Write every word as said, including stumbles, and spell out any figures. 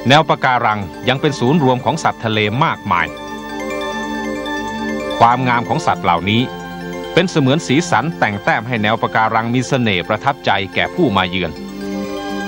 แนวปะการังยังเป็นศูนย์รวมของสัตว์ทะเลมากมายความงามของสัตว์เหล่านี้เป็นเสมือนสีสันแต่งแต้มให้แนวปะการังมีเสน่ห์ประทับใจแก่ผู้มาเยือน